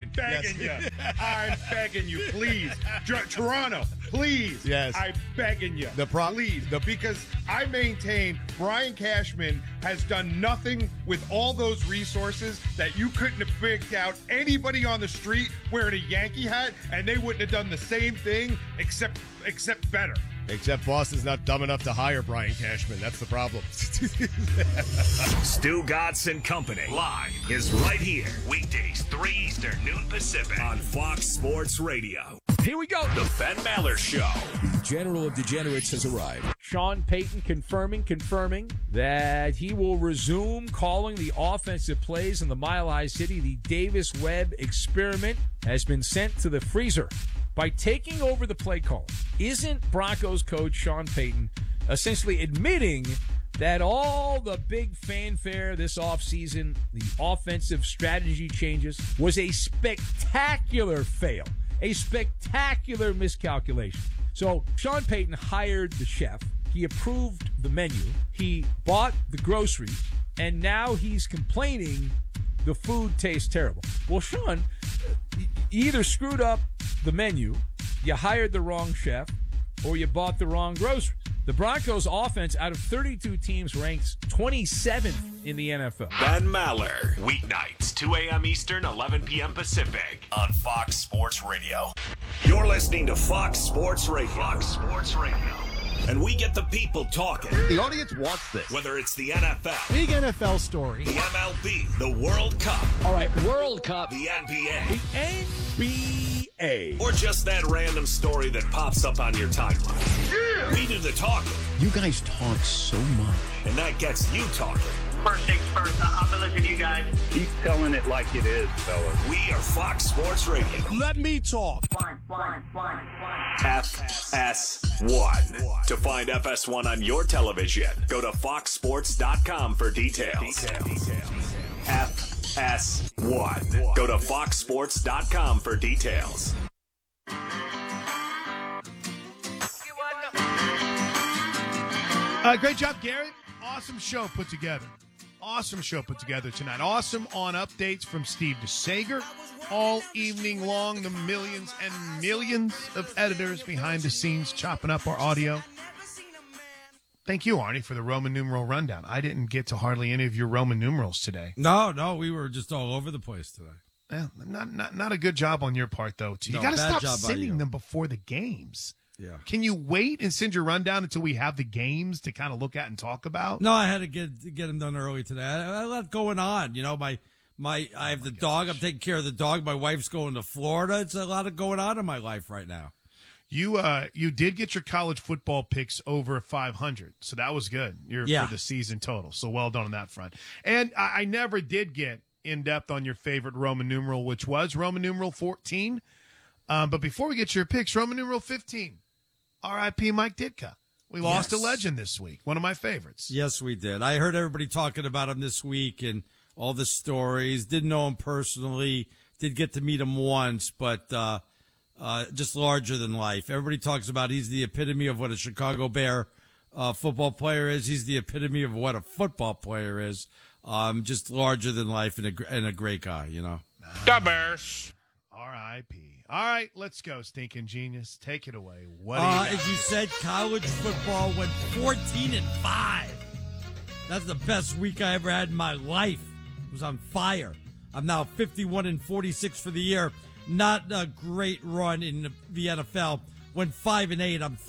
begging you. I'm begging you, please. Toronto, please. Yes. I'm begging you. Please. Because I maintain Brian Cashman has done nothing with all those resources that you couldn't have picked out anybody on the street wearing a Yankee hat, and they wouldn't have done the same thing except better. Except Boston's not dumb enough to hire Brian Cashman. That's the problem. Stu Gatz and Company live is right here. Weekdays, 3 Eastern, noon Pacific on Fox Sports Radio. Here we go. The Ben Maller Show. The General of Degenerates has arrived. Sean Payton confirming that he will resume calling the offensive plays in the Mile High City. The Davis Webb experiment has been sent to the freezer. By taking over the play call, isn't Broncos coach Sean Payton essentially admitting that all the big fanfare this offseason, the offensive strategy changes, was a spectacular fail, a spectacular miscalculation? So Sean Payton hired the chef, he approved the menu, he bought the groceries, and now he's complaining the food tastes terrible. Well, Sean, you either screwed up the menu, you hired the wrong chef, or you bought the wrong groceries. The Broncos offense out of 32 teams ranks 27th in the NFL. Ben Maller, weeknights, 2 a.m. Eastern, 11 p.m. Pacific on Fox Sports Radio. You're listening to Fox Sports Radio. Fox Sports Radio. And we get the people talking. The audience wants this. Whether it's the NFL, big NFL story, the MLB, the World Cup. All right, World Cup. The NBA. The NBA. Or just that random story that pops up on your timeline. Yeah. We do the talking. You guys talk so much. And that gets you talking. First things first, I'm going to listen to you guys. Keep telling it like it is, fellas. We are Fox Sports Radio. Let me talk. FS1. To find FS1 on your television, go to foxsports.com for details. FS1. Go to foxsports.com for details. Great job, Garrett. Awesome show put together. Awesome show put together tonight. Awesome on updates from Steve DeSager. All evening long, the millions and millions of editors behind the scenes chopping up our audio. Thank you, Arnie, for the Roman numeral rundown. I didn't get to hardly any of your Roman numerals today. No, we were just all over the place today. Yeah, not a good job on your part, though. You got to stop sending them before the games. Yeah. Can you wait and send your rundown until we have the games to kind of look at and talk about? No, I had to get them done early today. I had a lot going on. You know, I have the dog. I'm taking care of the dog. My wife's going to Florida. It's a lot of going on in my life right now. You did get your college football picks over 500, so that was good. For the season total. So well done on that front. And I never did get in depth on your favorite Roman numeral, which was Roman numeral 14. But before we get to your picks, Roman numeral 15. R.I.P. Mike Ditka. We lost a legend this week. One of my favorites. Yes, we did. I heard everybody talking about him this week and all the stories. Didn't know him personally. Did get to meet him once, but just larger than life. Everybody talks about he's the epitome of what a Chicago Bear football player is. He's the epitome of what a football player is. Just larger than life and a great guy, you know. The Bears. R.I.P. All right, let's go, stinking genius. Take it away. What as you said, college football went 14-5. That's the best week I ever had in my life. It was on fire. I'm now 51-46 for the year. Not a great run in the NFL. Went 5-8. I'm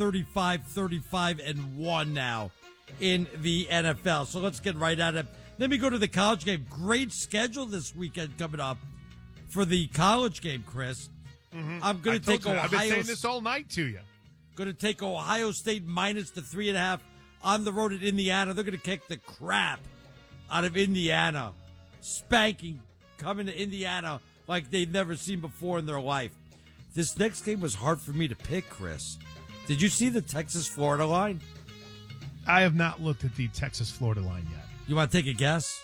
35-35-1 now in the NFL. So let's get right at it. Let me go to the college game. Great schedule this weekend coming up for the college game, Chris. Mm-hmm. I'm going to take Ohio. I've been saying this all night to you. Going to take Ohio State minus the 3.5 on the road at Indiana. They're going to kick the crap out of Indiana. Spanking coming to Indiana like they've never seen before in their life. This next game was hard for me to pick, Chris. Did you see the Texas-Florida line? I have not looked at the Texas-Florida line yet. You want to take a guess?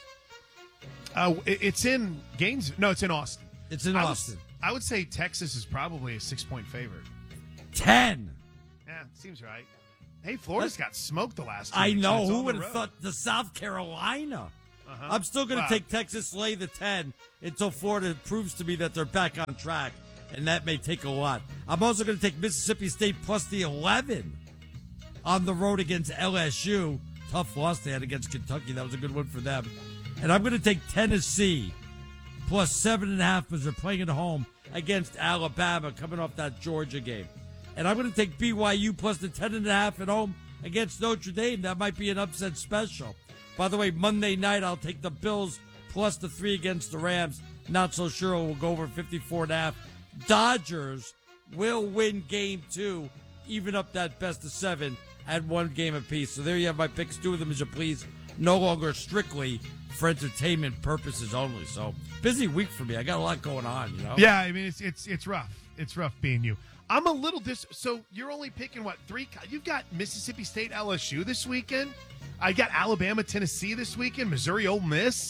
It's in Gainesville. No, it's in Austin. It's in Austin. I would say Texas is probably a 6-point favorite. 10. Yeah, seems right. Hey, Florida's got smoked the last 2 I weeks. know. Who would have thought the South Carolina I'm still going to take Texas lay the 10 until Florida proves to me that they're back on track, and that may take a lot. I'm also going to take Mississippi State plus the 11 on the road against LSU. Tough loss they had against Kentucky. That was a good one for them. And I'm going to take Tennessee plus 7.5 because they're playing at home against Alabama coming off that Georgia game. And I'm going to take BYU plus the 10.5 at home against Notre Dame. That might be an upset special. By the way, Monday night, I'll take the Bills plus the 3 against the Rams. Not so sure it will go over 54.5. Dodgers will win game 2, even up that best of 7 at 1 game apiece. So there you have my picks. Do with them as you please. No longer strictly for entertainment purposes only. So busy week for me. I got a lot going on, you know? Yeah, I mean, it's rough. It's rough being you. I'm a little so you're only picking, 3? You've got Mississippi State, LSU this weekend. I got Alabama, Tennessee this weekend, Missouri, Ole Miss.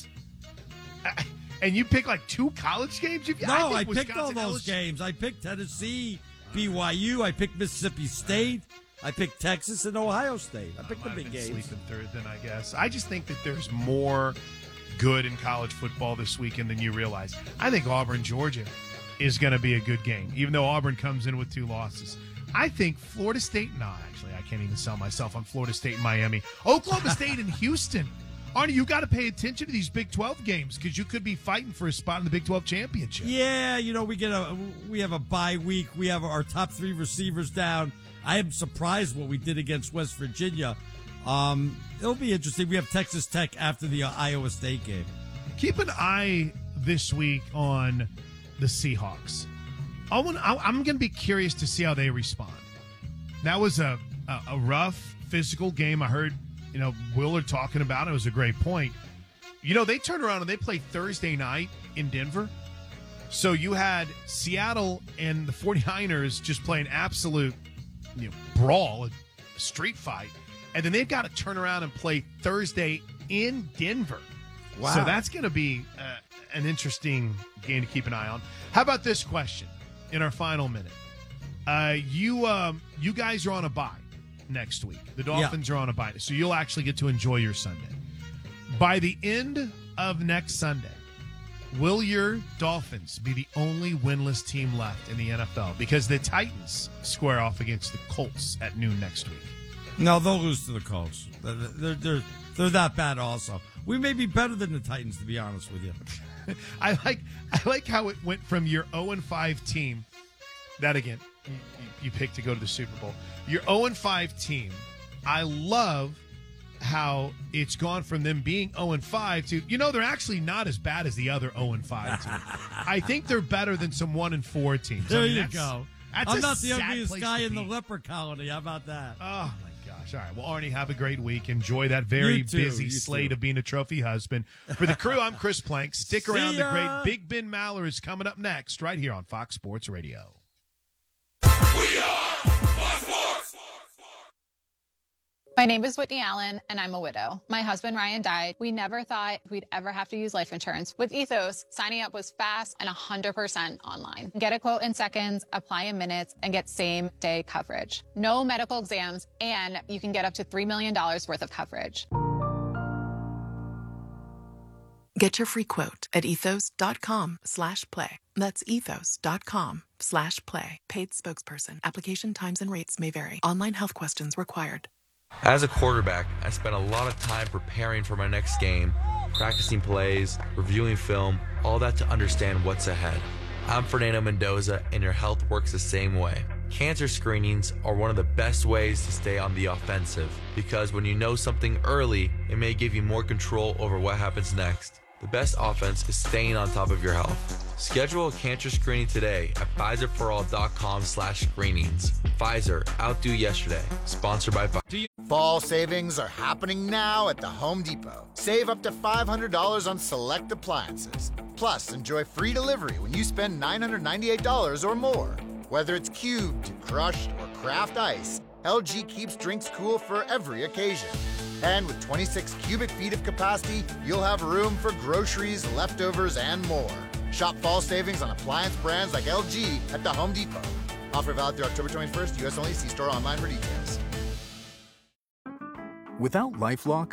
And you pick 2 college games? I picked all those games. I picked Tennessee, BYU. I picked Mississippi State. I picked Texas and Ohio State. I picked the big games. Sleeping third, then I guess. I just think that there's more good in college football this weekend than you realize. I think Auburn, Georgia is going to be a good game, even though Auburn comes in with 2 losses. I think Florida State, actually, I can't even sell myself on Florida State and Miami. Oklahoma State and Houston. Arnie, you got to pay attention to these Big 12 games because you could be fighting for a spot in the Big 12 championship. Yeah, we have a bye week. We have our top 3 receivers down. I am surprised what we did against West Virginia. It'll be interesting. We have Texas Tech after the Iowa State game. Keep an eye this week on the Seahawks. I'm going to be curious to see how they respond. That was a rough physical game. I heard, Willard talking about it. It was a great point. They turned around and they played Thursday night in Denver. So you had Seattle and the 49ers just playing absolute brawl, a street fight. And then they've got to turn around and play Thursday in Denver. Wow. So that's going to be an interesting game to keep an eye on. How about this question in our final minute? You guys are on a bye next week. The Dolphins are on a bye, so you'll actually get to enjoy your Sunday. By the end of next Sunday, will your Dolphins be the only winless team left in the NFL? Because the Titans square off against the Colts at noon next week. No, they'll lose to the Colts. They're that bad also. We may be better than the Titans, to be honest with you. I like how it went from your 0-5 team, that again, you picked to go to the Super Bowl. Your 0-5 team, I love how it's gone from them being 0-5 to, they're actually not as bad as the other 0-5 team. I think they're better than some 1-4 teams. There you go. I'm not the ugliest guy in the leper colony. How about that? Oh, my gosh. All right. Well, Arnie, have a great week. Enjoy that very busy slate of being a trophy husband. For the crew, I'm Chris Plank. Stick around. The great Big Ben Maller is coming up next right here on Fox Sports Radio. We are Fox Sports. My name is Whitney Allen, and I'm a widow. My husband, Ryan, died. We never thought we'd ever have to use life insurance. With Ethos, signing up was fast and 100% online. Get a quote in seconds, apply in minutes, and get same-day coverage. No medical exams, and you can get up to $3 million worth of coverage. Get your free quote at ethos.com/play. That's ethos.com/play. Paid spokesperson. Application times and rates may vary. Online health questions required. As a quarterback, I spent a lot of time preparing for my next game, practicing plays, reviewing film, all that to understand what's ahead. I'm Fernando Mendoza, and your health works the same way. Cancer screenings are one of the best ways to stay on the offensive, because when you know something early, it may give you more control over what happens next. The best offense is staying on top of your health. Schedule a cancer screening today at PfizerForAll.com/screenings. Pfizer, outdo yesterday. Sponsored by Pfizer. Fall savings are happening now at the Home Depot. Save up to $500 on select appliances. Plus, enjoy free delivery when you spend $998 or more. Whether it's cubed, crushed, or craft ice, LG keeps drinks cool for every occasion. And with 26 cubic feet of capacity, you'll have room for groceries, leftovers, and more. Shop fall savings on appliance brands like LG at the Home Depot. Offer valid through October 21st, U.S. only. See store online for details. Without LifeLock,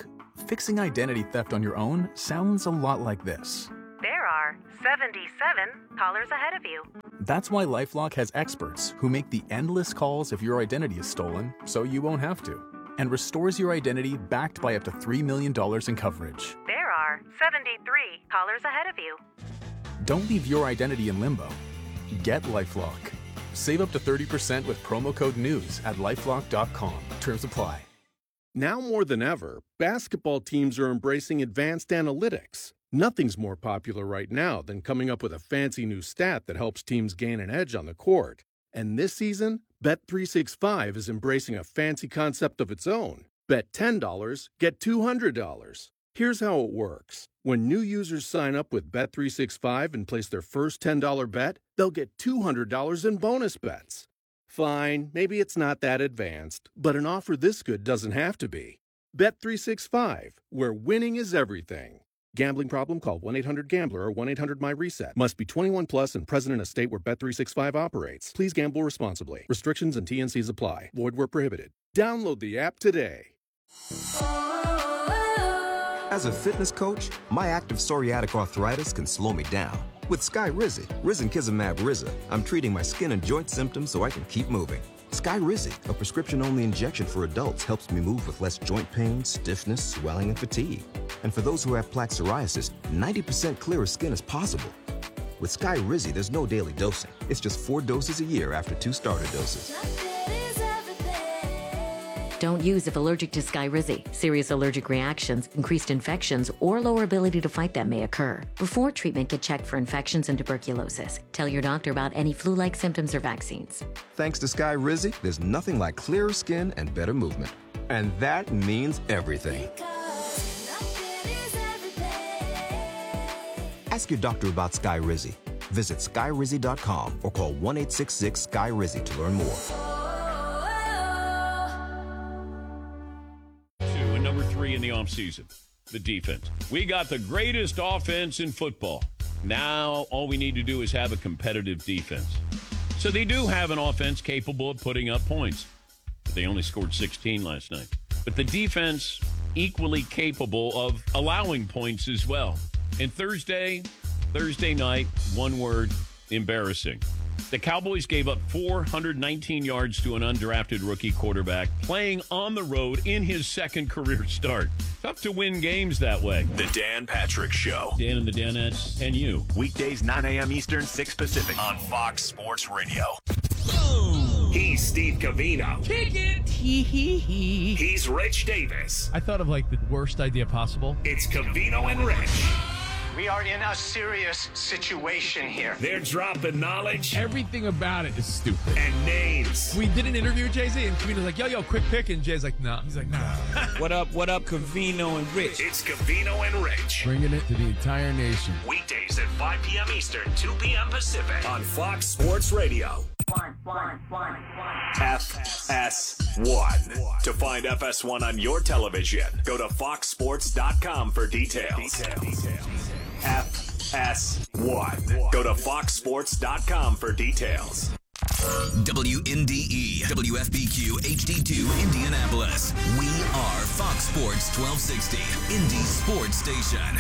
Fixing identity theft on your own sounds a lot like this. There are 77 callers ahead of you. That's why LifeLock has experts who make the endless calls if your identity is stolen so you won't have to, and restores your identity backed by up to $3 million in coverage. There are 73 callers ahead of you. Don't leave your identity in limbo. Get LifeLock. Save up to 30% with promo code NEWS at LifeLock.com. Terms apply. Now more than ever, basketball teams are embracing advanced analytics. Nothing's more popular right now than coming up with a fancy new stat that helps teams gain an edge on the court. And this season, Bet365 is embracing a fancy concept of its own. Bet $10, get $200. Here's how it works. When new users sign up with Bet365 and place their first $10 bet, they'll get $200 in bonus bets. Fine, maybe it's not that advanced, but an offer this good doesn't have to be. Bet365, where winning is everything. Gambling problem? Call 1-800-GAMBLER or 1-800-MY-RESET. Must be 21 plus and present in a state where Bet365 operates. Please gamble responsibly. Restrictions and T&Cs apply. Void where prohibited. Download the app today. As a fitness coach, my active psoriatic arthritis can slow me down. With Skyrizi, risankizumab Riza, I'm treating my skin and joint symptoms so I can keep moving. Skyrizi, a prescription-only injection for adults, helps me move with less joint pain, stiffness, swelling, and fatigue. And for those who have plaque psoriasis, 90% clearer skin is possible. With Skyrizi, there's no daily dosing. It's just 4 doses a year after 2 starter doses. Don't use if allergic to Skyrizi. Serious allergic reactions, increased infections, or lower ability to fight them may occur. Before treatment, get checked for infections and tuberculosis. Tell your doctor about any flu-like symptoms or vaccines. Thanks to Skyrizi, there's nothing like clearer skin and better movement. And that means everything. Ask your doctor about Skyrizi. Visit Skyrizi.com or call 1-866-SKY-RIZI to learn more. Number 3 in the offseason, the defense. We got the greatest offense in football. Now all we need to do is have a competitive defense. So they do have an offense capable of putting up points. But they only scored 16 last night. But the defense equally capable of allowing points as well. And Thursday night, one word, embarrassing. The Cowboys gave up 419 yards to an undrafted rookie quarterback playing on the road in his second career start. Tough to win games that way. The Dan Patrick Show. Dan and the Danettes and you. Weekdays 9 a.m. Eastern, 6 Pacific on Fox Sports Radio. Boom. He's Steve Covino. Kick it. Hee. He's Rich Davis. I thought of like the worst idea possible. It's Covino and Rich. We are in a serious situation here. They're dropping knowledge. Everything about it is stupid. And names. We did an interview with Jay-Z, and Covino's like, yo, quick pick. And Jay's like, no. He's like, nah. What up, Covino and Rich? It's Covino and Rich. Bringing it to the entire nation. Weekdays at 5 p.m. Eastern, 2 p.m. Pacific on Fox Sports Radio. FS1. To find FS1 on your television, go to foxsports.com for details. FS1. Go to foxsports.com for details. WNDE, WFBQ, HD2, Indianapolis. We are Fox Sports 1260, Indy Sports Station.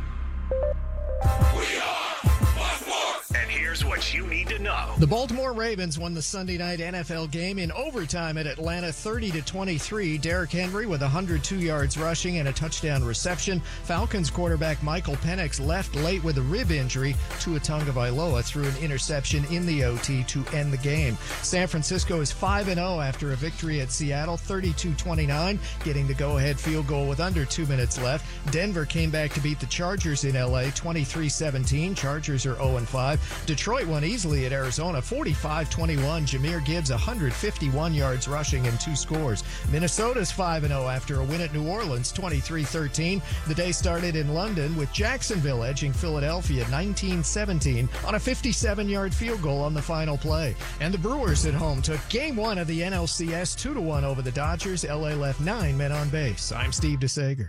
We are Fox Sports. And here's what you need to know. The Baltimore Ravens won the Sunday night NFL game in overtime at Atlanta 30-23. Derrick Henry with 102 yards rushing and a touchdown reception. Falcons quarterback Michael Penix left late with a rib injury. Tua Tagovailoa threw an interception in the OT to end the game. San Francisco is 5-0 after a victory at Seattle 32-29, getting the go-ahead field goal with under 2 minutes left. Denver came back to beat the Chargers in LA 23-17. Chargers are 0-5. Detroit won easily at Arizona 45-21. Jahmyr Gibbs 151 yards rushing and 2 scores. Minnesota's 5-0 after a win at New Orleans 23-13. The day started in London with Jacksonville edging Philadelphia 19-17 on a 57-yard field goal on the final play. And the Brewers at home took Game 1 of the NLCS 2-1 over the Dodgers. LA left 9 men on base. I'm Steve DeSager.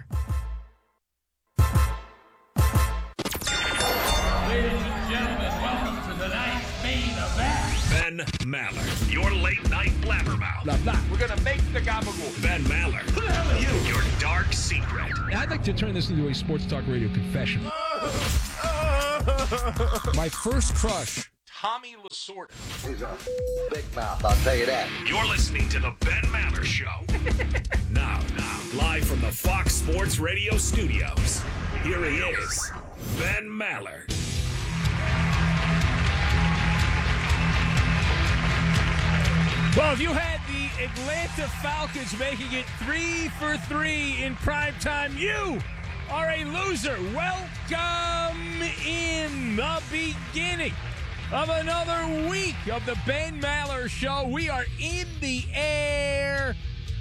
Ben Maller, your late night blabbermouth. Blah, blah. We're going to make the gabagool. Ben Maller. Who the hell are you? Your dark secret. I'd like to turn this into a sports talk radio confession. My first crush, Tommy Lasorda. He's a big mouth, I'll tell you that. You're listening to the Ben Maller Show. Now, live from the Fox Sports Radio studios, here he is, Ben Maller. Well, if you had the Atlanta Falcons making it 3 for 3 in primetime, you are a loser. Welcome in the beginning of another week of the Ben Maller Show. We are in the air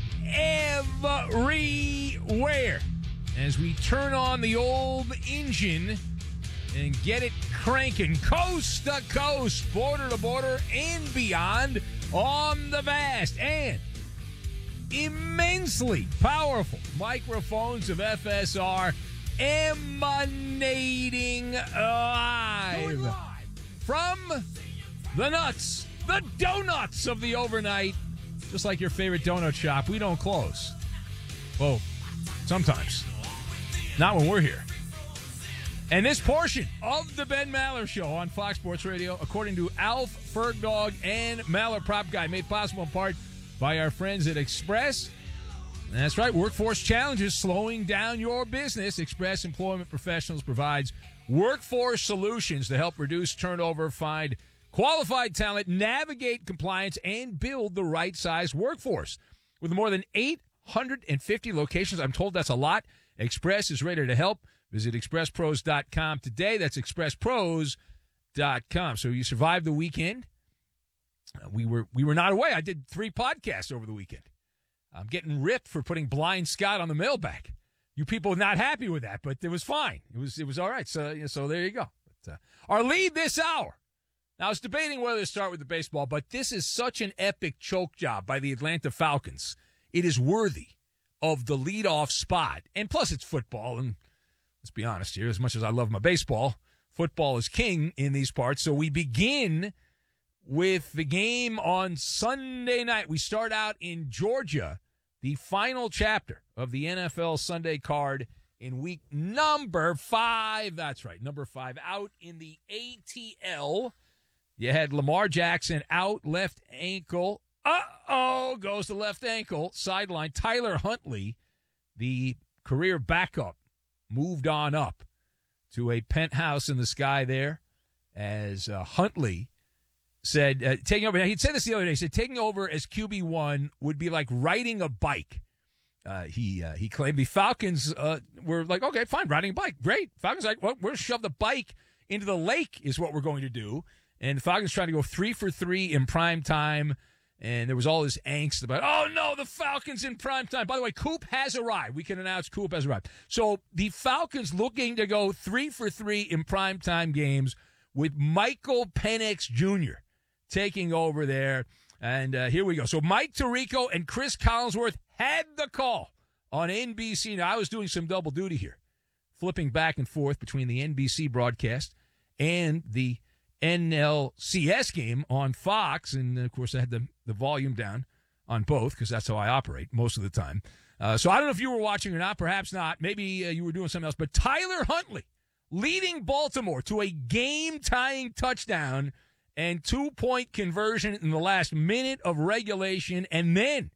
everywhere as we turn on the old engine and get it cranking coast to coast, border to border, and beyond on the vast and immensely powerful microphones of FSR emanating live from the nuts, the donuts of the overnight. Just like your favorite donut shop, we don't close. Well, sometimes. Not when we're here. And this portion of the Ben Maller Show on Fox Sports Radio, according to Alf Fergdog and Maller Prop Guy, made possible in part by our friends at Express. That's right, workforce challenges slowing down your business. Express Employment Professionals provides workforce solutions to help reduce turnover, find qualified talent, navigate compliance, and build the right size workforce. With more than 850 locations, I'm told that's a lot, Express is ready to help. Visit expresspros.com today. That's expresspros.com. So you survived the weekend. We were not away. I did 3 podcasts over the weekend. I'm getting ripped for putting Blind Scott on the mailbag. You people are not happy with that, but it was fine. It was all right. So there you go. But, our lead this hour. Now, I was debating whether to start with the baseball, but this is such an epic choke job by the Atlanta Falcons. It is worthy of the leadoff spot. And plus, it's football. And let's be honest here, as much as I love my baseball, football is king in these parts. So we begin with the game on Sunday night. We start out in Georgia, the final chapter of the NFL Sunday card in week number 5. That's right, number 5. Out in the ATL, you had Lamar Jackson out, left ankle. Goes to left ankle, sideline. Tyler Huntley, the career backup, moved on up to a penthouse in the sky there as Huntley said, taking over. Now, he'd said this the other day. He said taking over as QB1 would be like riding a bike. He claimed the Falcons were like, okay, fine, riding a bike. Great. Falcons like, well, we're going to shove the bike into the lake is what we're going to do. And the Falcons trying to go 3 for 3 in prime time. And there was all this angst about, oh, no, the Falcons in primetime. By the way, Coop has arrived. We can announce Coop has arrived. So the Falcons looking to go 3 for 3 in primetime games with Michael Penix Jr. taking over there. And here we go. So Mike Tirico and Chris Collinsworth had the call on NBC. Now, I was doing some double duty here, flipping back and forth between the NBC broadcast and the NLCS game on Fox, and of course I had the volume down on both because that's how I operate most of the time. So I don't know if you were watching or not, perhaps not. Maybe you were doing something else. But Tyler Huntley leading Baltimore to a game-tying touchdown and 2-point conversion in the last minute of regulation, and then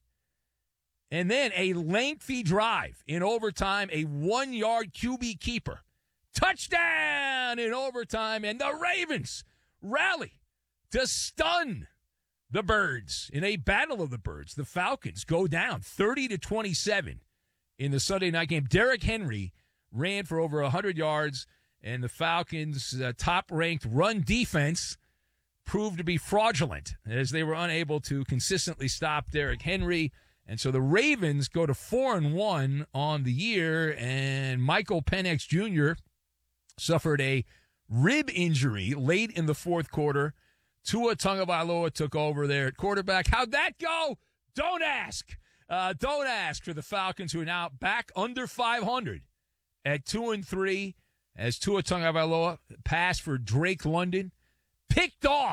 a lengthy drive in overtime, a 1-yard QB keeper. Touchdown in overtime, and the Ravens rally to stun the Birds in a battle of the Birds. The Falcons go down 30-27 in the Sunday night game. Derrick Henry ran for over 100 yards, and the Falcons' top-ranked run defense proved to be fraudulent as they were unable to consistently stop Derrick Henry. And so the Ravens go to 4-1 on the year, and Michael Penix Jr. suffered a rib injury late in the fourth quarter. Tua Tagovailoa took over there at quarterback. How'd that go? Don't ask. Don't ask for the Falcons, who are now back under 500 at 2-3 as Tua Tagovailoa passed for Drake London, picked off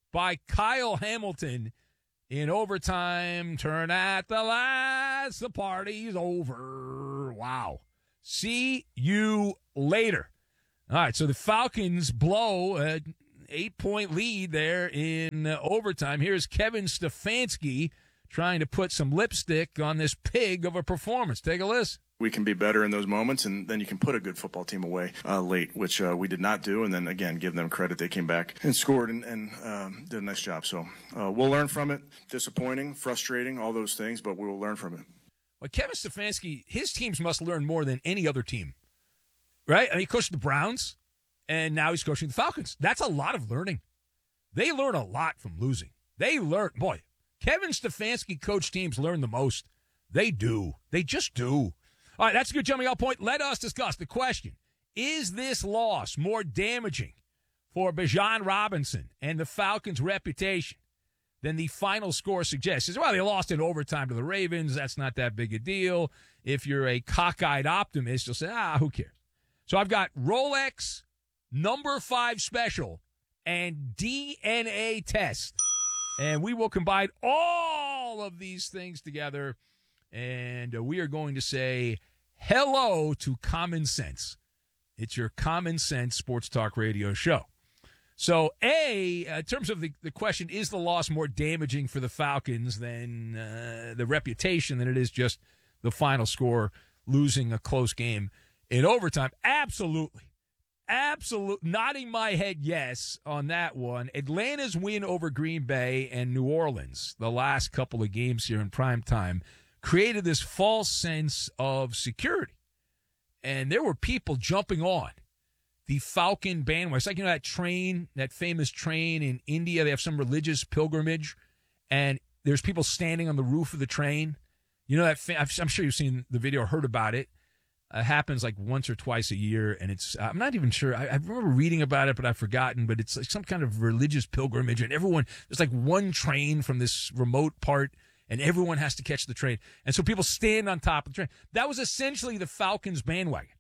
by Kyle Hamilton in overtime. Turn at the last, the party's over. Wow. See you later. All right, so the Falcons blow an 8-point lead there in overtime. Here's Kevin Stefanski trying to put some lipstick on this pig of a performance. Take a listen. We can be better in those moments, and then you can put a good football team away late, which we did not do. And then, again, give them credit. They came back and scored and did a nice job. So we'll learn from it. Disappointing, frustrating, all those things, but we will learn from it. Well, Kevin Stefanski, his teams must learn more than any other team, right? I mean, he coached the Browns, and now he's coaching the Falcons. That's a lot of learning. They learn a lot from losing. Boy, Kevin Stefanski coached teams learn the most. They do. They just do. All right, that's a good jumping off point. Let us discuss the question. Is this loss more damaging for Bijan Robinson and the Falcons' reputation than the final score suggests? Well, they lost in overtime to the Ravens. That's not that big a deal. If you're a cockeyed optimist, you'll say, who cares? So I've got Rolex, number 5 special, and DNA test. And we will combine all of these things together, and we are going to say hello to common sense. It's your common sense sports talk radio show. So, in terms of the question, is the loss more damaging for the Falcons than the reputation than it is just the final score, losing a close game in overtime? Absolutely. Nodding my head yes on that one. Atlanta's win over Green Bay and New Orleans, the last couple of games here in prime time, created this false sense of security. And there were people jumping on the Falcon bandwagon. It's like, that train, that famous train in India. They have some religious pilgrimage, and there's people standing on the roof of the train. I'm sure you've seen the video or heard about it. It happens like once or twice a year, and I'm not even sure. I remember reading about it, but I've forgotten. But it's like some kind of religious pilgrimage, and there's like one train from this remote part, and everyone has to catch the train. And so people stand on top of the train. That was essentially the Falcons bandwagon.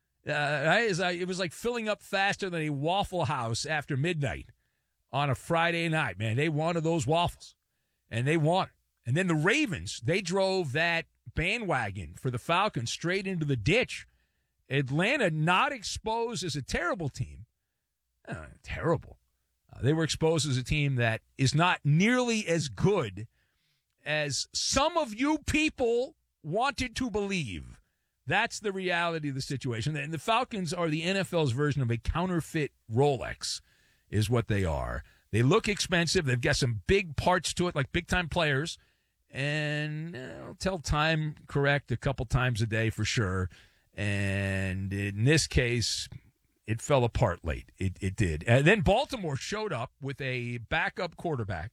It was like filling up faster than a Waffle House after midnight on a Friday night, man. They wanted those waffles, and they won. And then the Ravens, they drove that bandwagon for the Falcons straight into the ditch. Atlanta, not exposed as a terrible team. Terrible. They were exposed as a team that is not nearly as good as some of you people wanted to believe. That's the reality of the situation. And the Falcons are the NFL's version of a counterfeit Rolex, is what they are. They look expensive. They've got some big parts to it, like big-time players. And tell time correct a couple times a day for sure. And in this case, it fell apart late. It did. And then Baltimore showed up with a backup quarterback,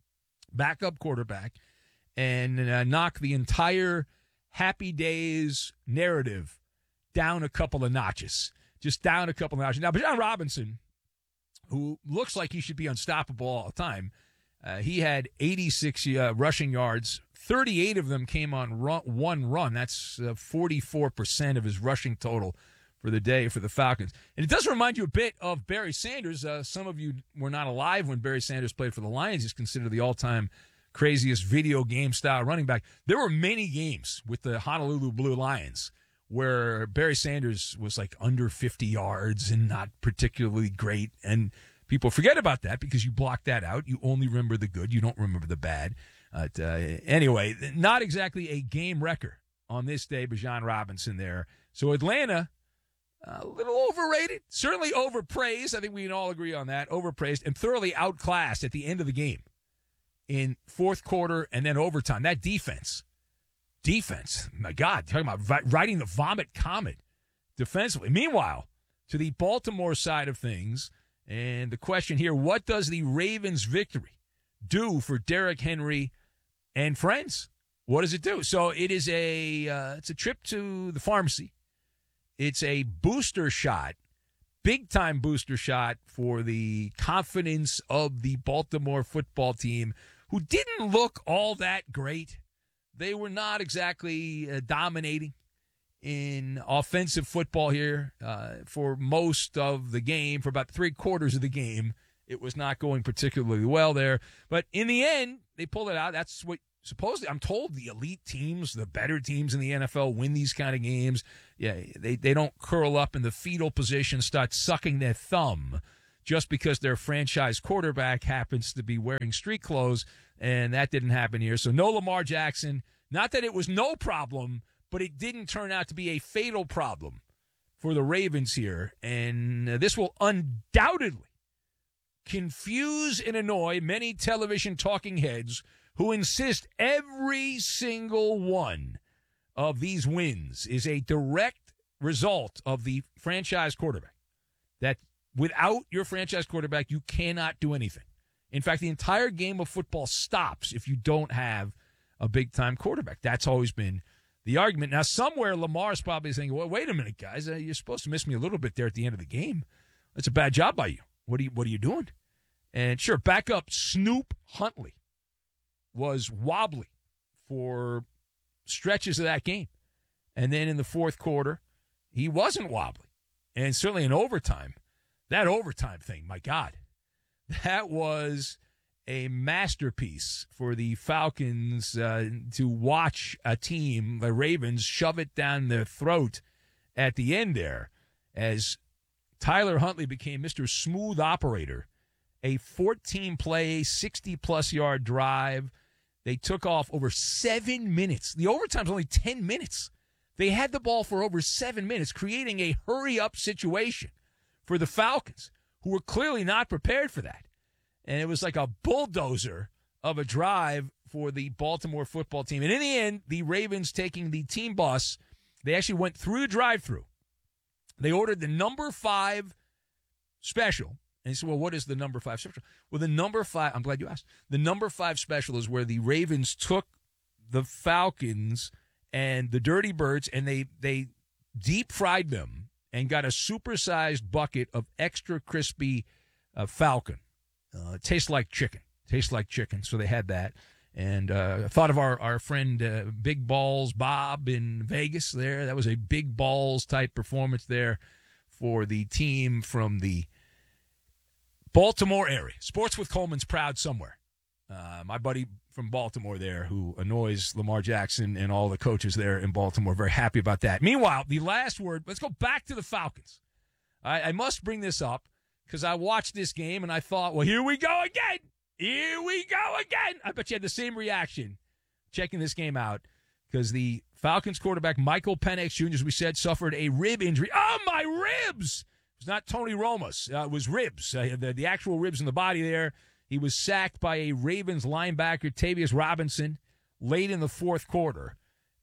and knocked the entire Happy Days narrative down a couple of notches. Just down a couple of notches. Now, Bijan Robinson, who looks like he should be unstoppable all the time, he had 86 rushing yards. 38 of them came on one run. That's 44% of his rushing total for the day for the Falcons. And it does remind you a bit of Barry Sanders. Some of you were not alive when Barry Sanders played for the Lions. He's considered the all-time craziest video game style running back. There were many games with the Honolulu Blue Lions where Barry Sanders was like under 50 yards and not particularly great. And people forget about that because you block that out. You only remember the good. You don't remember the bad. Anyway, not exactly a game wrecker on this day, Bijan Robinson there. So Atlanta, a little overrated, certainly overpraised. I think we can all agree on that. Overpraised and thoroughly outclassed at the end of the game in fourth quarter and then overtime. That defense, my God, talking about riding the vomit comet defensively. Meanwhile, to the Baltimore side of things, and the question here, what does the Ravens' victory do for Derrick Henry and friends? What does it do? So it is it's a trip to the pharmacy. It's a booster shot, big-time booster shot for the confidence of the Baltimore football team, who didn't look all that great. They were not exactly dominating in offensive football here for most of the game. For about 3/4 of the game, It was not going particularly well there. But in the end, they pulled it out. That's what supposedly, I'm told the elite teams, the better teams in the NFL win these kind of games. Yeah, they don't curl up in the fetal position, start sucking their thumb just because their franchise quarterback happens to be wearing street clothes, and that didn't happen here. So no Lamar Jackson. Not that it was no problem, but it didn't turn out to be a fatal problem for the Ravens here. And this will undoubtedly confuse and annoy many television talking heads who insist every single one of these wins is a direct result of the franchise quarterback. That without your franchise quarterback, you cannot do anything. In fact, the entire game of football stops if you don't have a big-time quarterback. That's always been the argument. Now, somewhere Lamar's probably saying, well, wait a minute, guys. You're supposed to miss me a little bit there at the end of the game. That's a bad job by you. What are you doing? And sure, backup Snoop Huntley was wobbly for stretches of that game. And then in the fourth quarter, he wasn't wobbly. And certainly in overtime, that overtime thing, my God, that was a masterpiece for the Falcons to watch a team, the Ravens, shove it down their throat at the end there as Tyler Huntley became Mr. Smooth Operator. A 14-play, 60-plus yard drive. They took off over 7 minutes. The overtime's only 10 minutes. They had the ball for over 7 minutes, creating a hurry-up situation for the Falcons, who were clearly not prepared for that. And it was like a bulldozer of a drive for the Baltimore football team. And in the end, the Ravens taking the team bus, they actually went through the drive-thru. They ordered the number 5 special. And he said, well, what is the number 5 special? Well, the number 5, I'm glad you asked. The number 5 special is where the Ravens took the Falcons and the Dirty Birds, and they deep-fried them and got a supersized bucket of extra crispy Falcon. It tastes like chicken. So they had that. And I thought of our friend Big Balls Bob in Vegas there. That was a Big Balls type performance there for the team from the Baltimore area. Sports with Coleman's proud somewhere. My buddy from Baltimore there who annoys Lamar Jackson and all the coaches there in Baltimore. Very happy about that. Meanwhile, the last word, let's go back to the Falcons. I must bring this up because I watched this game and I thought, well, here we go again. I bet you had the same reaction checking this game out because the Falcons quarterback, Michael Penix Jr., as we said, suffered a rib injury. Oh, my ribs! It was not Tony Romo's. It was ribs, the actual ribs in the body there. He was sacked by a Ravens linebacker, Tavius Robinson, late in the fourth quarter.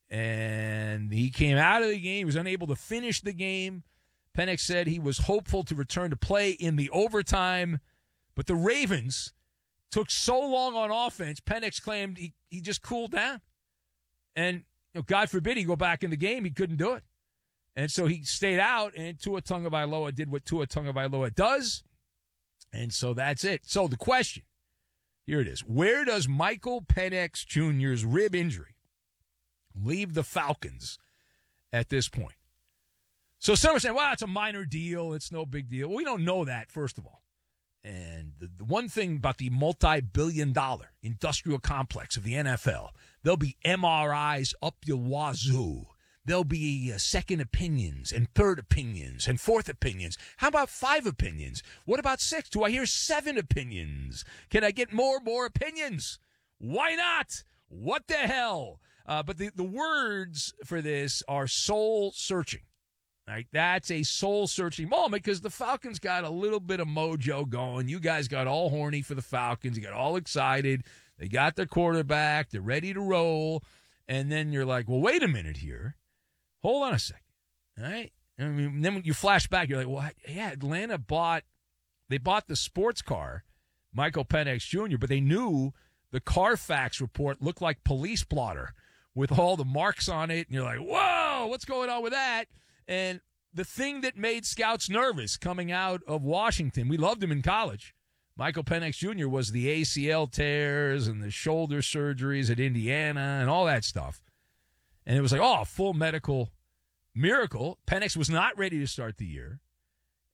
And he came out of the game. He was unable to finish the game. Penix said he was hopeful to return to play in the overtime. But the Ravens took so long on offense, Penix claimed he just cooled down. And God forbid he go back in the game. He couldn't do it. And so he stayed out, and Tua Tagovailoa did what Tua Tagovailoa does. And so that's it. So the question, here it is. Where does Michael Penix Jr.'s rib injury leave the Falcons at this point? So some are saying, well, it's a minor deal. It's no big deal. Well, we don't know that, first of all. And the one thing about the multi-billion-dollar industrial complex of the NFL, there'll be MRIs up your wazoo. There'll be second opinions and third opinions and fourth opinions. How about 5 opinions? What about 6? Do I hear 7 opinions? Can I get more opinions? Why not? What the hell? But the words for this are soul-searching. Right? That's a soul-searching moment because the Falcons got a little bit of mojo going. You guys got all horny for the Falcons. You got all excited. They got their quarterback. They're ready to roll. And then you're like, well, wait a minute here. Hold on a second, all right? I mean, then when you flash back, you're like, well, yeah, Atlanta bought the sports car, Michael Penix Jr., but they knew the Carfax report looked like police blotter with all the marks on it, and you're like, whoa, what's going on with that? And the thing that made scouts nervous coming out of Washington, we loved him in college. Michael Penix Jr. was the ACL tears and the shoulder surgeries at Indiana and all that stuff. And it was like, full medical miracle. Penix was not ready to start the year.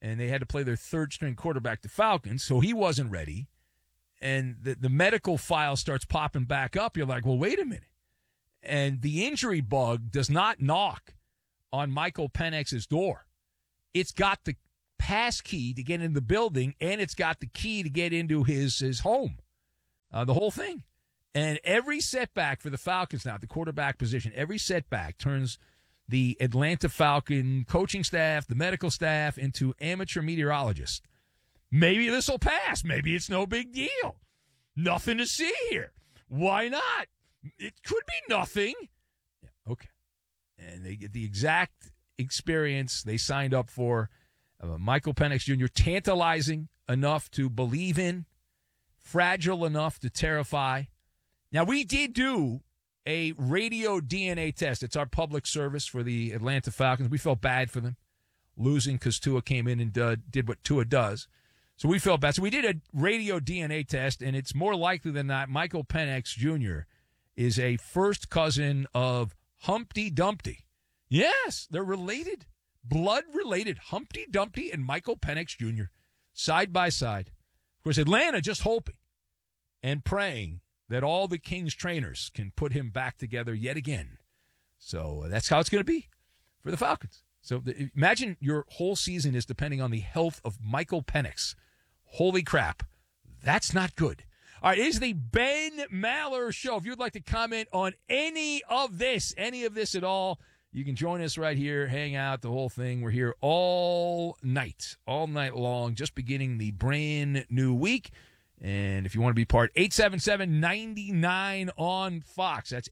and they had to play their third-string quarterback, the Falcons, so he wasn't ready. And the medical file starts popping back up. You're like, well, wait a minute. And the injury bug does not knock on Michael Penix's door. It's got the pass key to get in the building, and it's got the key to get into his home, the whole thing. And every setback for the Falcons now, at the quarterback position, every setback turns the Atlanta Falcon coaching staff, the medical staff, into amateur meteorologists. Maybe this will pass. Maybe it's no big deal. Nothing to see here. Why not? It could be nothing. Yeah, okay. And they get the exact experience they signed up for. Michael Penix Jr., tantalizing enough to believe in, fragile enough to terrify. Now, we did do a radio DNA test. It's our public service for the Atlanta Falcons. We felt bad for them losing because Tua came in and did what Tua does. So we felt bad. So we did a radio DNA test, and it's more likely than not Michael Penix Jr. is a first cousin of Humpty Dumpty. Yes, they're related. Blood-related. Humpty Dumpty and Michael Penix Jr. side by side. Of course, Atlanta just hoping and praying that all the Kings trainers can put him back together yet again. So that's how it's going to be for the Falcons. So imagine your whole season is depending on the health of Michael Penix. Holy crap. That's not good. All right, it is the Ben Maller Show. If you'd like to comment on any of this at all, you can join us right here, hang out, the whole thing. We're here all night long, just beginning the brand new week. And if you want to be part, 877-99 on Fox. That's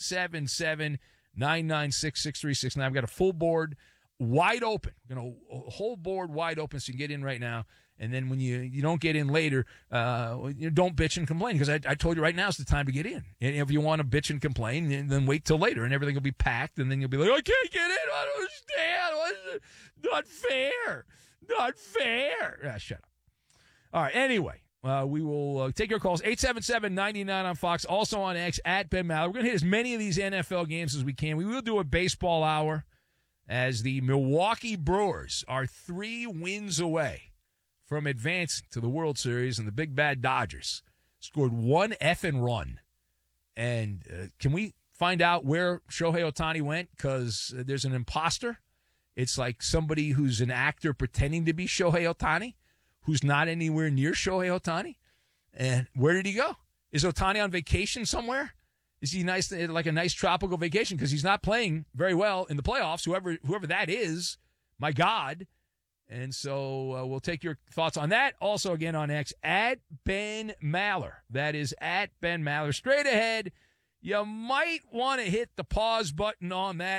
877-996-6369. I've got a full board wide open. A whole board wide open so you can get in right now. And then when you don't get in later, don't bitch and complain, because I told you right now is the time to get in. And if you want to bitch and complain, then wait till later, and everything will be packed, and then you'll be like, I can't get in. I don't understand. What is it? Not fair. Not fair. Shut up. All right, anyway. We will take your calls, 877-99 on Fox, also on X, at Ben Maller. We're going to hit as many of these NFL games as we can. We will do a baseball hour as the Milwaukee Brewers are 3 wins away from advancing to the World Series, and the big bad Dodgers scored 1 effing run. And can we find out where Shohei Ohtani went? Because there's an imposter. It's like somebody who's an actor pretending to be Shohei Ohtani, who's not anywhere near Shohei Ohtani. And where did he go? Is Ohtani on vacation somewhere? Is he like a nice tropical vacation? Because he's not playing very well in the playoffs, whoever that is. My God. And so we'll take your thoughts on that. Also, again, on X, at Ben Maller. That is at Ben Maller. Straight ahead, you might want to hit the pause button on that.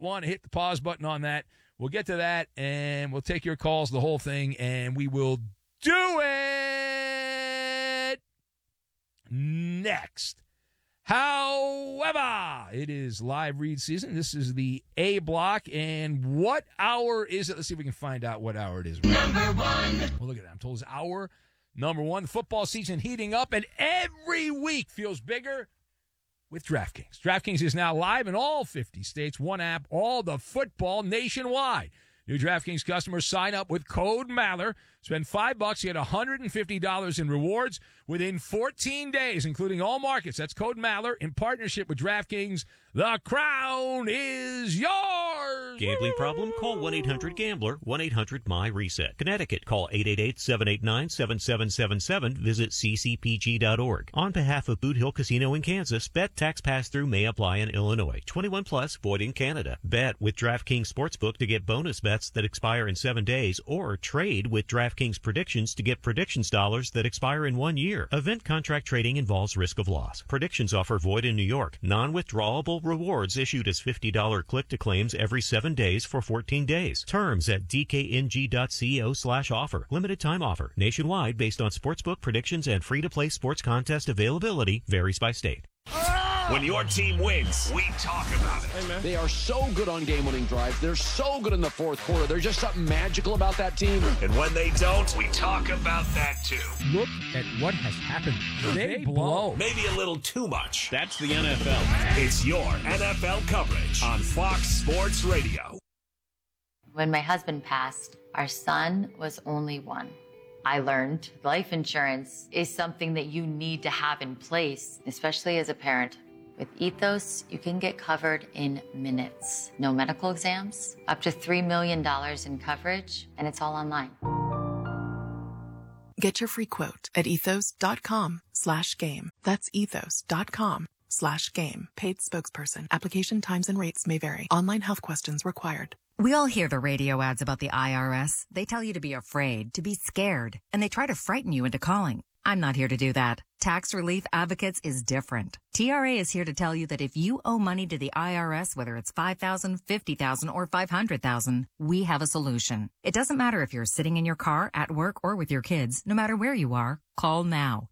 We'll get to that, and we'll take your calls, the whole thing, and we will do it next. However, it is live read season. This is the A block, and what hour is it? Let's see if we can find out what hour it is. Number 1. Well, look at that. I'm told it's hour number 1. The football season heating up, and every week feels bigger with DraftKings. DraftKings is now live in all 50 states. One app, all the football nationwide. New DraftKings customers sign up with code Maller. Spend $5, you get $150 in rewards within 14 days, including all markets. That's code Maller in partnership with DraftKings. The crown is yours. Gambling problem? Call 1-800-GAMBLER, 1-800-MY-RESET. Connecticut, call 888-789-7777. Visit ccpg.org. On behalf of Boot Hill Casino in Kansas, bet tax pass-through may apply in Illinois. 21 plus, void in Canada. Bet with DraftKings Sportsbook to get bonus bets that expire in 7 days, or trade with DraftKings Predictions to get predictions dollars that expire in 1 year. Event contract trading involves risk of loss. Predictions offer void in New York. Non-withdrawable rewards issued as $50 click-to-claims every 7 days for 14 days. Terms at dkng.co/offer. Limited time offer. Nationwide based on sportsbook predictions and free-to-play sports contest availability. Varies by state. When your team wins, we talk about it. Hey, they are so good on game-winning drives. They're so good in the fourth quarter. There's just something magical about that team. And when they don't, we talk about that too. Look at what has happened. They blow. Maybe a little too much. That's the NFL. It's your NFL coverage on Fox Sports Radio. When my husband passed, Our son was only 1. I learned life insurance is something that you need to have in place, especially as a parent. With Ethos, you can get covered in minutes. No medical exams, up to $3 million in coverage, and it's all online. Get your free quote at ethos.com/game. That's ethos.com/game. Paid spokesperson. Application times and rates may vary. Online health questions required. We all hear the radio ads about the IRS. They tell you to be afraid, to be scared, and they try to frighten you into calling. I'm not here to do that. Tax Relief Advocates is different. TRA is here to tell you that if you owe money to the IRS, whether it's $5,000, $50,000, or $500,000, we have a solution. It doesn't matter if you're sitting in your car, at work, or with your kids. No matter where you are, call now.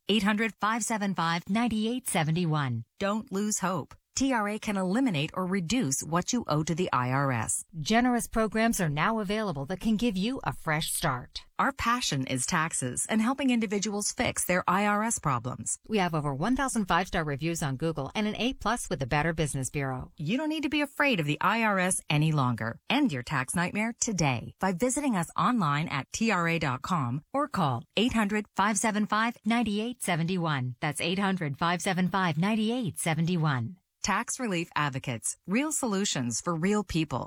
800-575-9871. Don't lose hope. TRA can eliminate or reduce what you owe to the IRS. Generous programs are now available that can give you a fresh start. Our passion is taxes and helping individuals fix their IRS problems. We have over 1,000 5-star reviews on Google and an A+ with the Better Business Bureau. You don't need to be afraid of the IRS any longer. End your tax nightmare today by visiting us online at TRA.com or call 800-575-9871. That's 800-575-9871. Tax Relief Advocates. Real solutions for real people.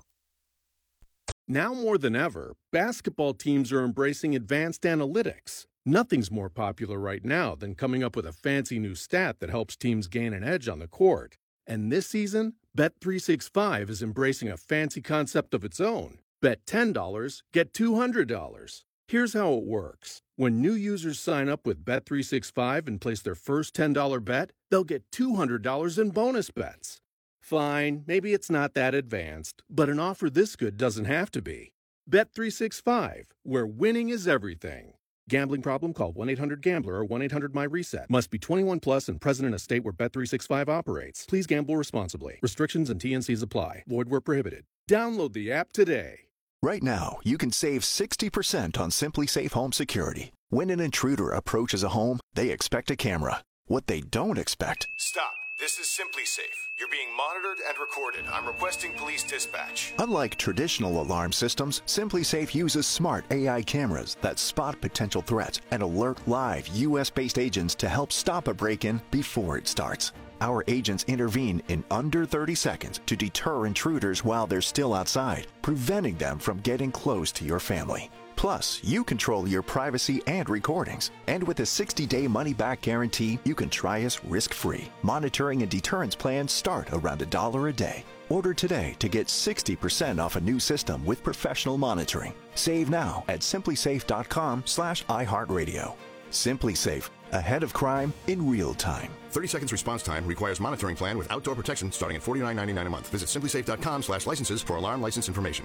Now more than ever, basketball teams are embracing advanced analytics. Nothing's more popular right now than coming up with a fancy new stat that helps teams gain an edge on the court. And this season, Bet365 is embracing a fancy concept of its own. Bet $10, get $200. Here's how it works. When new users sign up with Bet365 and place their first $10 bet, they'll get $200 in bonus bets. Fine, maybe it's not that advanced, but an offer this good doesn't have to be. Bet365, where winning is everything. Gambling problem? Call 1-800-GAMBLER or 1-800-MY-RESET. Must be 21 plus and present in a state where Bet365 operates. Please gamble responsibly. Restrictions and TNCs apply. Void where prohibited. Download the app today. Right now, you can save 60% on Simply Safe Home Security. When an intruder approaches a home, they expect a camera. What they don't expect... Stop. This is Simply Safe. You're being monitored and recorded. I'm requesting police dispatch. Unlike traditional alarm systems, Simply Safe uses smart AI cameras that spot potential threats and alert live U.S.-based agents to help stop a break-in before it starts. Our agents intervene in under 30 seconds to deter intruders while they're still outside, preventing them from getting close to your family. Plus, you control your privacy and recordings. And with a 60-day money-back guarantee, you can try us risk-free. Monitoring and deterrence plans start around $1 a day. Order today to get 60% off a new system with professional monitoring. Save now at simplysafe.com/iHeartRadio. Simply Safe. Ahead of crime in real time. 30 seconds response time requires monitoring plan with outdoor protection starting at $49.99 a month. Visit simplysafe.com/licenses for alarm license information.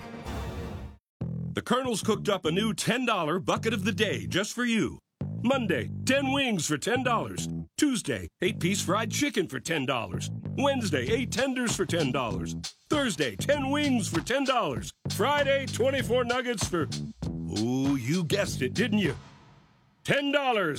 The Colonel's cooked up a new $10 bucket of the day just for you. Monday, 10 wings for $10. Tuesday, 8-piece fried chicken for $10. Wednesday, 8 tenders for $10. Thursday, 10 wings for $10. Friday, 24 nuggets for... Oh, you guessed it, didn't you? $10.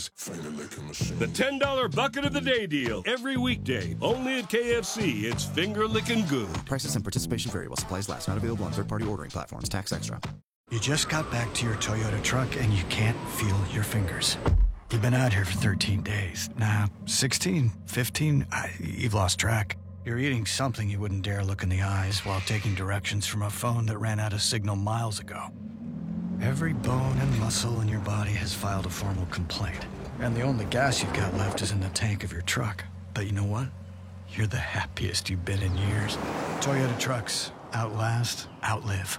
The $10 bucket of the day deal. Every weekday. Only at KFC. It's finger-licking good. Prices and participation vary while supplies last. Not available on third-party ordering platforms. Tax extra. You just got back to your Toyota truck and you can't feel your fingers. You've been out here for 13 days. Nah, 16, 15, you've lost track. You're eating something you wouldn't dare look in the eyes while taking directions from a phone that ran out of signal miles ago. Every bone and muscle in your body has filed a formal complaint. And the only gas you've got left is in the tank of your truck. But you know what? You're the happiest you've been in years. Toyota trucks. Outlast, outlive.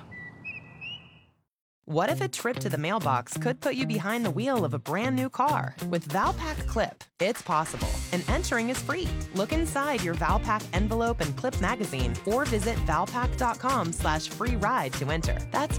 What if a trip to the mailbox could put you behind the wheel of a brand new car? With Valpak Clip, it's possible, and entering is free. Look inside your Valpak envelope and clip magazine, or visit valpak.com/free ride to enter. That's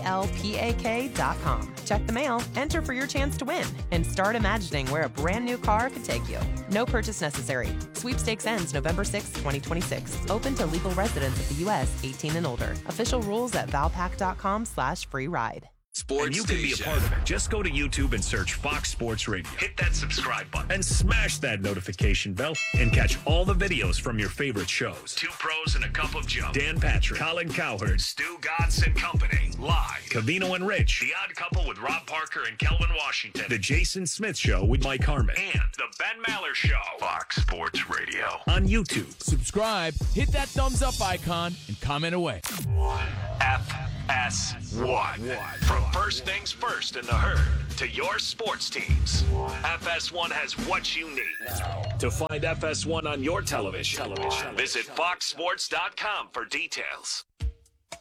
VALPAK.com. Check the mail, enter for your chance to win, and start imagining where a brand new car could take you. No purchase necessary. Sweepstakes ends November 6, 2026. Open to legal residents of the U.S. 18 and older. Official rules at valpak.com/free ride. Sports and you can be a Station. part of it. Just go to YouTube and search Fox Sports Radio. Hit that subscribe button and smash that notification bell and catch all the videos from your favorite shows. Two Pros and a Cup of Joe. Dan Patrick, Colin Cowherd, Stu Gatz and Company. Live. Covino and Rich. The Odd Couple with Rob Parker and Kelvin Washington. The Jason Smith Show with Mike Harmon. And The Ben Maller Show. Fox Sports Radio. On YouTube. Subscribe, hit that thumbs up icon, and comment away. FS1. From first things first in the herd to your sports teams. FS1 has what you need. To find FS1 on your television, visit foxsports.com for details.